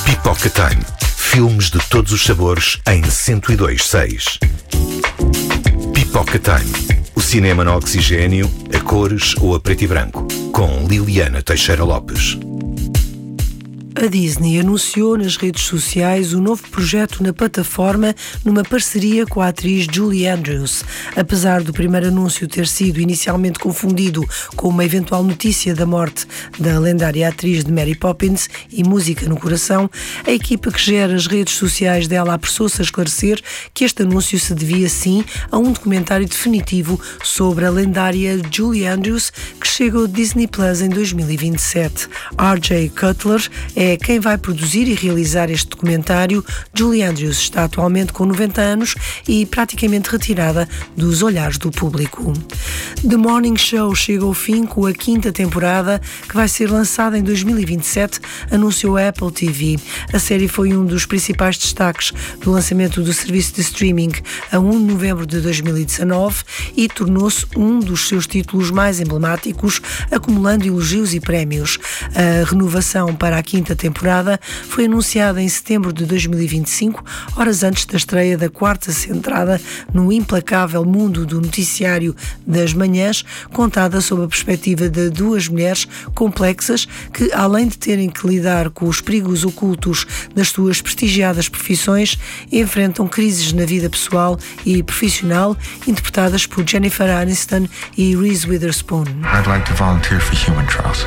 Pipoca Time. Filmes de todos os sabores em 102.6. Pipoca Time. O cinema no oxigênio, a cores ou a preto e branco. Com Liliana Teixeira Lopes. A Disney anunciou nas redes sociais o novo projeto na plataforma numa parceria com a atriz Julie Andrews. Apesar do primeiro anúncio ter sido inicialmente confundido com uma eventual notícia da morte da lendária atriz de Mary Poppins e Música no Coração, a equipa que gera as redes sociais dela apressou-se a esclarecer que este anúncio se devia sim a um documentário definitivo sobre a lendária Julie Andrews que chega ao Disney Plus em 2027. R.J. Cutler é quem vai produzir e realizar este documentário. Julie Andrews está atualmente com 90 anos e praticamente retirada dos olhares do público. The Morning Show chega ao fim com a 5ª temporada, que vai ser lançada em 2027, anunciou a Apple TV. A série foi um dos principais destaques do lançamento do serviço de streaming a 1 de novembro de 2019 e tornou-se um dos seus títulos mais emblemáticos, acumulando elogios e prémios. A renovação para a 5ª temporada foi anunciada em setembro de 2025, horas antes da estreia da 4ª centrada no implacável mundo do noticiário das manhãs, contada sob a perspectiva de duas mulheres complexas que, além de terem que lidar com os perigos ocultos das suas prestigiadas profissões, enfrentam crises na vida pessoal e profissional, interpretadas por Jennifer Aniston e Reese Witherspoon. I'd like to volunteer for human trials.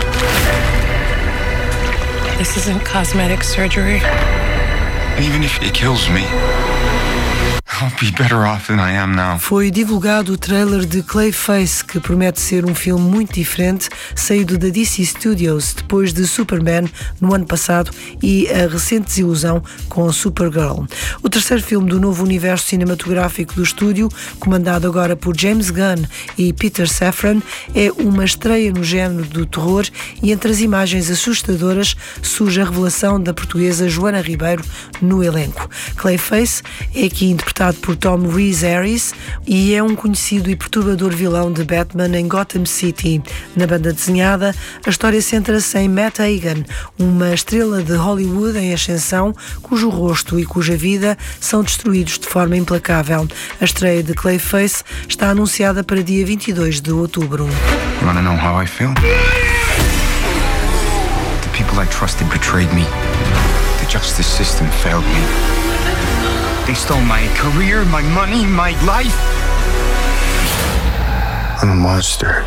This isn't cosmetic surgery. Even if it kills me, I'll be better off than I am now. Foi divulgado o trailer de Clayface, que promete ser um filme muito diferente, saído da DC Studios depois de Superman no ano passado e a recente desilusão com Supergirl. O terceiro filme do novo universo cinematográfico do estúdio, comandado agora por James Gunn e Peter Safran, é uma estreia no género do terror e entre as imagens assustadoras surge a revelação da portuguesa Joana Ribeiro no elenco. Clayface é aqui interpretado por Tom Rhys Harris e é um conhecido e perturbador vilão de Batman em Gotham City. Na banda desenhada, a história centra-se em Matt Hagen, uma estrela de Hollywood em ascensão, cujo rosto e cuja vida são destruídos de forma implacável. A estreia de Clayface está anunciada para dia 22 de outubro. You wanna know how I feel? The people I trusted betrayed me. The justice system failed me. They stole my career, my money, my life. I'm a monster.